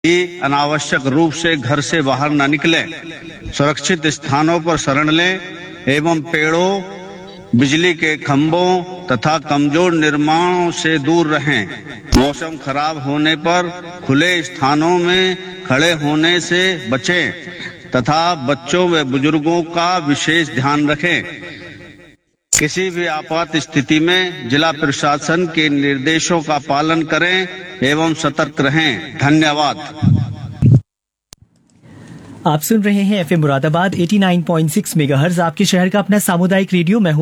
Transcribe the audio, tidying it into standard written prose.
अनावश्यक रूप से घर से बाहर न निकलें, सुरक्षित स्थानों पर शरण लें एवं पेड़ों, बिजली के खंभों तथा कमजोर निर्माणों से दूर रहें। मौसम खराब होने पर खुले स्थानों में खड़े होने से बचें तथा बच्चों व बुजुर्गों का विशेष ध्यान रखें। किसी भी आपात स्थिति में जिला प्रशासन के निर्देशों का पालन करें एवं सतर्क रहें। धन्यवाद। आप सुन रहे हैं एफएम मुरादाबाद 89.6 मेगाहर्ट्ज, आपके शहर का अपना सामुदायिक रेडियो। मैं हूं